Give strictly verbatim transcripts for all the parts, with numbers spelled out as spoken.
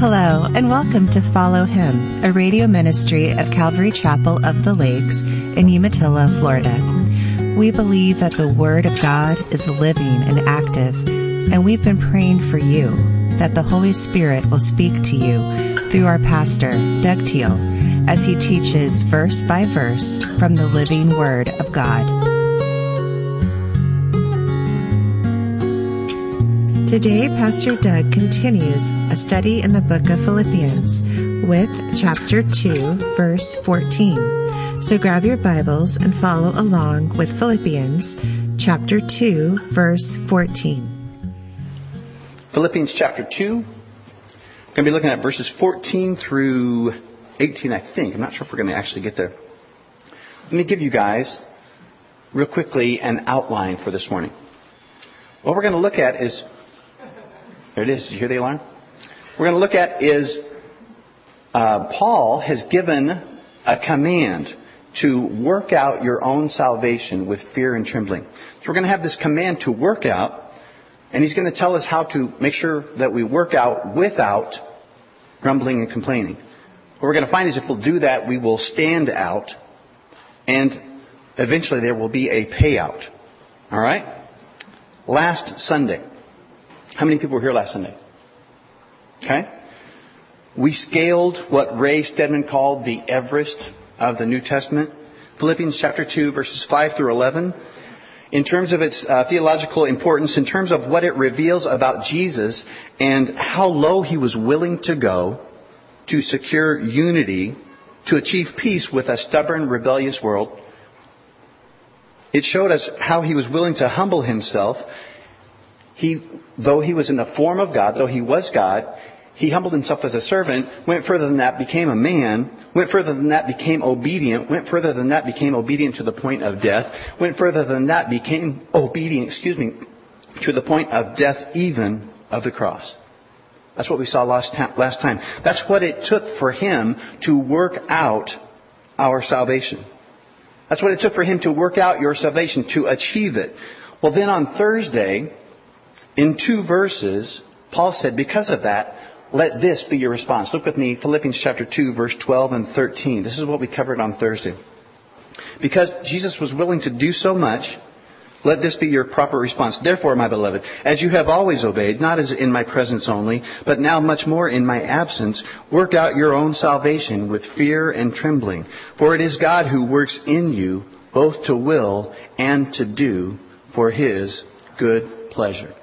Hello, and welcome to Follow Him, a radio ministry of Calvary Chapel of the Lakes in Umatilla, Florida. We believe that the Word of God is living and active, and we've been praying for you that the Holy Spirit will speak to you through our pastor, Doug Teal, as he teaches verse by verse from the living Word of God. Today, Pastor Doug continues a study in the book of Philippians with chapter two, verse fourteen. So grab your Bibles and follow along with Philippians chapter two, verse fourteen. Philippians chapter two. We're going to be looking at verses fourteen through eighteen, I think. I'm not sure if we're going to actually get there. Let me give you guys, real quickly, an outline for this morning. What we're going to look at is... There it is. Did you hear the alarm? We're going to look at is uh, Paul has given a command to work out your own salvation with fear and trembling. So we're going to have this command to work out, and he's going to tell us how to make sure that we work out without grumbling and complaining. What we're going to find is if we'll do that, we will stand out, and eventually there will be a payout. All right? Last Sunday. How many people were here last Sunday? Okay. We scaled what Ray Stedman called the Everest of the New Testament. Philippians chapter two, verses five through eleven. In terms of its uh, theological importance, in terms of what it reveals about Jesus and how low he was willing to go to secure unity, to achieve peace with a stubborn, rebellious world. It showed us how he was willing to humble himself. He, though he was in the form of God, though he was God, he humbled himself as a servant, went further than that, became a man, went further than that, became obedient, went further than that, became obedient to the point of death, went further than that, became obedient, excuse me, to the point of death, even of the cross. That's what we saw last last time. That's what it took for him to work out our salvation. That's what it took for him to work out your salvation, to achieve it. Well, then on Thursday, in two verses, Paul said, because of that, let this be your response. Look with me, Philippians chapter two, verse twelve and thirteen. This is what we covered on Thursday. Because Jesus was willing to do so much, let this be your proper response. Therefore, my beloved, as you have always obeyed, not as in my presence only, but now much more in my absence, work out your own salvation with fear and trembling. For it is God who works in you, both to will and to do for His good pleasure.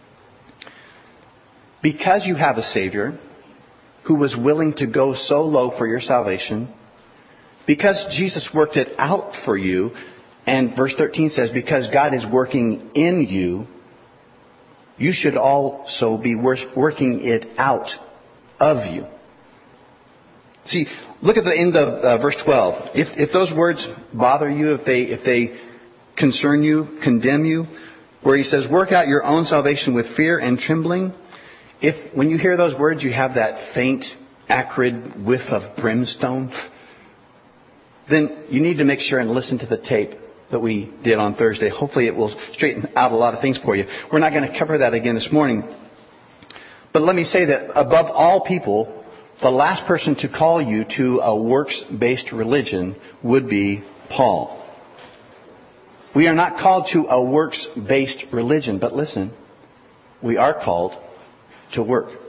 Because you have a Savior who was willing to go so low for your salvation, because Jesus worked it out for you, and verse thirteen says, because God is working in you, you should also be working it out of you. See, look at the end of uh, verse twelve. If, if those words bother you, if they, if they concern you, condemn you, where he says, work out your own salvation with fear and trembling, if when you hear those words you have that faint, acrid whiff of brimstone, then you need to make sure and listen to the tape that we did on Thursday. Hopefully it will straighten out a lot of things for you. We're not going to cover that again this morning. But let me say that above all people, the last person to call you to a works-based religion would be Paul. We are not called to a works-based religion, but listen, we are called to work.